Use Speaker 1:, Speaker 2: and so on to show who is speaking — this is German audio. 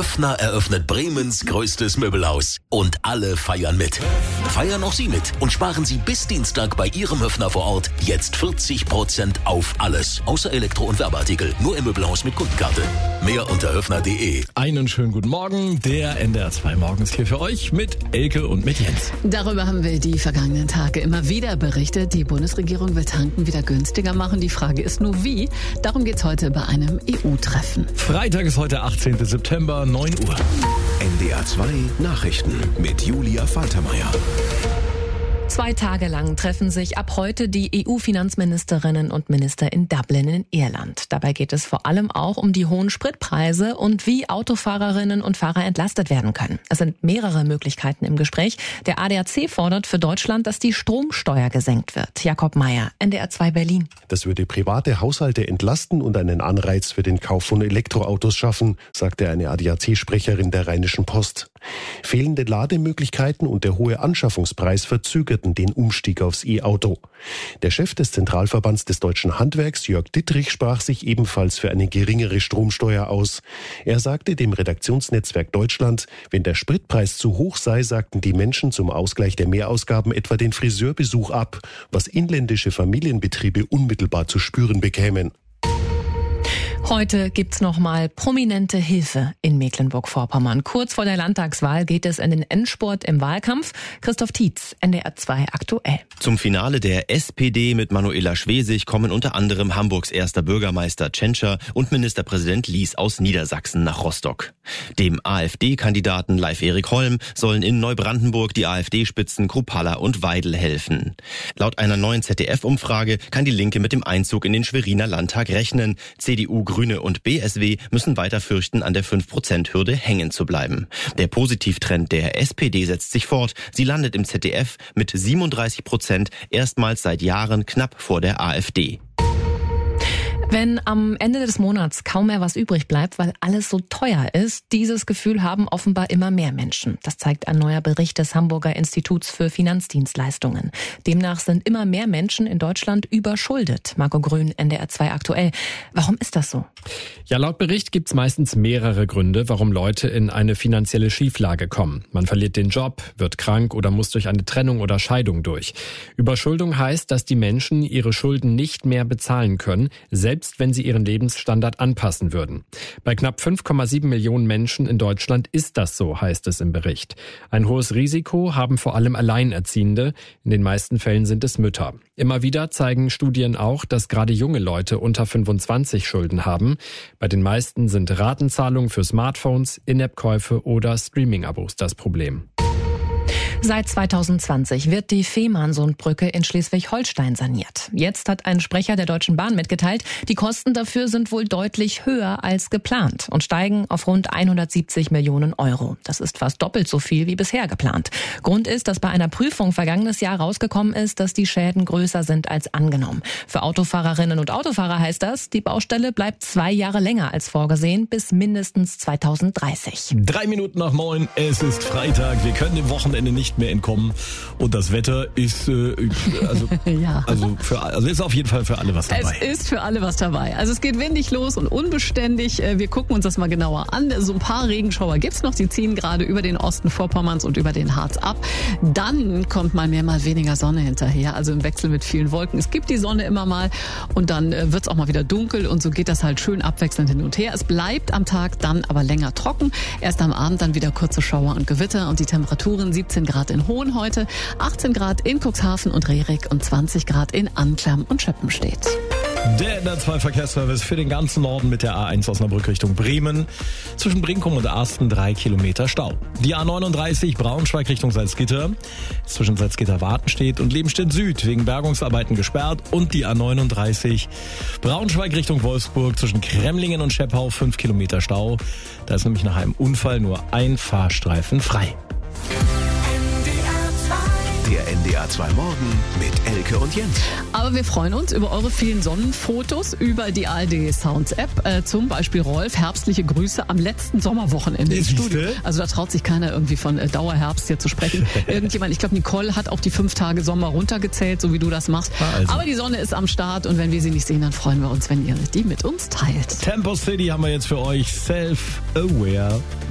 Speaker 1: Höffner eröffnet Bremens größtes Möbelhaus. Und alle feiern mit. Feiern auch Sie mit und sparen Sie bis Dienstag bei Ihrem Höffner vor Ort jetzt 40% auf alles. Außer Elektro- und Werbeartikel. Nur im Möbelhaus mit Kundenkarte. Mehr unter höffner.de.
Speaker 2: Einen schönen guten Morgen. Der NDR 2 Morgens hier für euch mit Elke und mit Jens.
Speaker 3: Darüber haben wir die vergangenen Tage immer wieder berichtet. Die Bundesregierung will Tanken wieder günstiger machen. Die Frage ist nur wie. Darum geht's heute bei einem EU-Treffen.
Speaker 2: Freitag ist heute 18. September, 9 Uhr.
Speaker 1: NDR 2 Nachrichten mit Julia Faltermeier.
Speaker 4: 2 Tage lang treffen sich ab heute die EU-Finanzministerinnen und Minister in Dublin in Irland. Dabei geht es vor allem auch um die hohen Spritpreise und wie Autofahrerinnen und Fahrer entlastet werden können. Es sind mehrere Möglichkeiten im Gespräch. Der ADAC fordert für Deutschland, dass die Stromsteuer gesenkt wird. Jakob Mayer, NDR 2 Berlin.
Speaker 5: Das würde private Haushalte entlasten und einen Anreiz für den Kauf von Elektroautos schaffen, sagte eine ADAC-Sprecherin der Rheinischen Post. Fehlende Lademöglichkeiten und der hohe Anschaffungspreis verzögerten den Umstieg aufs E-Auto. Der Chef des Zentralverbands des deutschen Handwerks, Jörg Dittrich, sprach sich ebenfalls für eine geringere Stromsteuer aus. Er sagte dem Redaktionsnetzwerk Deutschland, wenn der Spritpreis zu hoch sei, sagten die Menschen zum Ausgleich der Mehrausgaben etwa den Friseurbesuch ab, was inländische Familienbetriebe unmittelbar zu spüren bekämen.
Speaker 4: Heute gibt's nochmal prominente Hilfe in Mecklenburg-Vorpommern. Kurz vor der Landtagswahl geht es in den Endspurt im Wahlkampf. Christoph Tietz, NDR 2 aktuell.
Speaker 6: Zum Finale der SPD mit Manuela Schwesig kommen unter anderem Hamburgs erster Bürgermeister Tschentscher und Ministerpräsident Lies aus Niedersachsen nach Rostock. Dem AfD-Kandidaten Leif-Erik Holm sollen in Neubrandenburg die AfD-Spitzen Kruppalla und Weidel helfen. Laut einer neuen ZDF-Umfrage kann die Linke mit dem Einzug in den Schweriner Landtag rechnen. CDU, Grüne und BSW müssen weiter fürchten, an der 5%-Hürde hängen zu bleiben. Der Positivtrend der SPD setzt sich fort. Sie landet im ZDF mit 37% erstmals seit Jahren knapp vor der AfD.
Speaker 4: Wenn am Ende des Monats kaum mehr was übrig bleibt, weil alles so teuer ist, dieses Gefühl haben offenbar immer mehr Menschen. Das zeigt ein neuer Bericht des Hamburger Instituts für Finanzdienstleistungen. Demnach sind immer mehr Menschen in Deutschland überschuldet. Marco Grün, NDR 2 aktuell. Warum ist das so?
Speaker 2: Ja, laut Bericht gibt's meistens mehrere Gründe, warum Leute in eine finanzielle Schieflage kommen. Man verliert den Job, wird krank oder muss durch eine Trennung oder Scheidung durch. Überschuldung heißt, dass die Menschen ihre Schulden nicht mehr bezahlen können, selbst wenn sie ihren Lebensstandard anpassen würden. Bei knapp 5,7 Millionen Menschen in Deutschland ist das so, heißt es im Bericht. Ein hohes Risiko haben vor allem Alleinerziehende. In den meisten Fällen sind es Mütter. Immer wieder zeigen Studien auch, dass gerade junge Leute unter 25 Schulden haben. Bei den meisten sind Ratenzahlungen für Smartphones, In-App-Käufe oder Streaming-Abos das Problem.
Speaker 4: Seit 2020 wird die Fehmarnsundbrücke in Schleswig-Holstein saniert. Jetzt hat ein Sprecher der Deutschen Bahn mitgeteilt, die Kosten dafür sind wohl deutlich höher als geplant und steigen auf rund 170 Millionen Euro. Das ist fast doppelt so viel wie bisher geplant. Grund ist, dass bei einer Prüfung vergangenes Jahr rausgekommen ist, dass die Schäden größer sind als angenommen. Für Autofahrerinnen und Autofahrer heißt das, die Baustelle bleibt 2 Jahre länger als vorgesehen, bis mindestens 2030.
Speaker 2: 3 Minuten nach 9, es ist Freitag, wir können dem Wochenende nicht mehr entkommen und das Wetter ist
Speaker 3: Ja.
Speaker 2: also ist auf jeden Fall für alle was dabei.
Speaker 3: Es ist für alle was dabei. Also es geht windig los und unbeständig. Wir gucken uns das mal genauer an. So ein paar Regenschauer gibt's noch. Die ziehen gerade über den Osten Vorpommerns und über den Harz ab. Dann kommt mal mehr, mal weniger Sonne hinterher. Also im Wechsel mit vielen Wolken. Es gibt die Sonne immer mal und dann wird's auch mal wieder dunkel und so geht das halt schön abwechselnd hin und her. Es bleibt am Tag dann aber länger trocken. Erst am Abend dann wieder kurze Schauer und Gewitter und die Temperaturen 17 Grad in Hohen heute, 18 Grad in Cuxhaven und Rerik und 20 Grad in Anklam und Schöppenstedt.
Speaker 2: Der NDR 2 Verkehrsservice für den ganzen Norden mit der A1 Osnabrück Richtung Bremen. Zwischen Brinkum und Arsten 3 Kilometer Stau. Die A39 Braunschweig Richtung Salzgitter. Zwischen Salzgitter-Wartenstedt und Lebenstedt Süd wegen Bergungsarbeiten gesperrt. Und die A39 Braunschweig Richtung Wolfsburg zwischen Kremlingen und Scheppau 5 Kilometer Stau. Da ist nämlich nach einem Unfall nur ein Fahrstreifen frei.
Speaker 1: Der NDR 2 Morgen mit Elke und Jens.
Speaker 3: Aber wir freuen uns über eure vielen Sonnenfotos über die ARD Sounds App. Zum Beispiel Rolf, herbstliche Grüße am letzten Sommerwochenende im Studio. Also da traut sich keiner irgendwie von Dauerherbst hier zu sprechen. Irgendjemand, ich glaube Nicole hat auch die 5 Tage Sommer runtergezählt, so wie du das machst. Also. Aber die Sonne ist am Start und wenn wir sie nicht sehen, dann freuen wir uns, wenn ihr die mit uns teilt.
Speaker 2: Tempo City haben wir jetzt für euch. Self-Aware.